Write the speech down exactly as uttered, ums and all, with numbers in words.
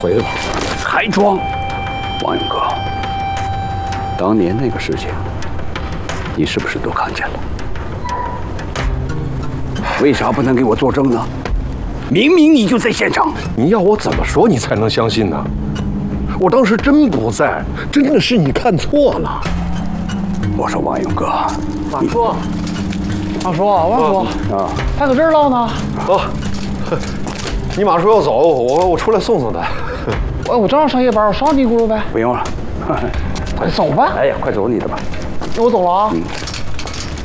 回去吧。 还装，王勇哥，当年那个事情，你是不是都看见了？为啥不能给我作证呢？明明你就在现场。 你要我怎么说你才能相信呢？我当时真不在，真的是你看错了。 我说王勇哥， 马叔，马叔，王叔啊， 他搁这儿唠呢。 哦，你马叔要走，我我出来送送他。 我我正好上夜班，我捎你一轱辘呗。 不用了， 快走吧。 哎呀，快走你的吧。 那我走了啊。 嗯。